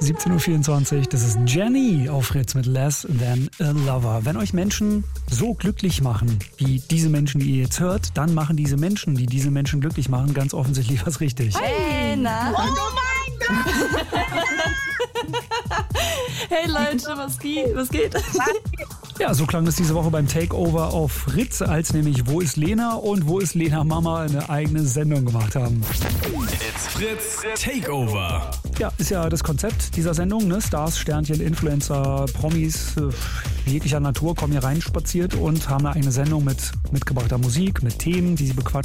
17.24 Uhr, das ist Jenny auf Fritz mit Less Than a Lover. Wenn euch Menschen so glücklich machen, wie diese Menschen, die ihr jetzt hört, dann machen diese Menschen, die diese Menschen glücklich machen, ganz offensichtlich was richtig. Hey, na? Oh mein Gott! Hey Leute, was geht? Ja, so klang es diese Woche beim Takeover auf Fritz, als nämlich Wo ist Lena und Wo ist Lena Mama eine eigene Sendung gemacht haben. It's Fritz Takeover. Ja, ist ja das Konzept dieser Sendung, ne? Stars, Sternchen, Influencer, Promis jeglicher Natur kommen hier rein spaziert und haben eine eigene Sendung mit mitgebrachter Musik, mit Themen, die sie bequatschen.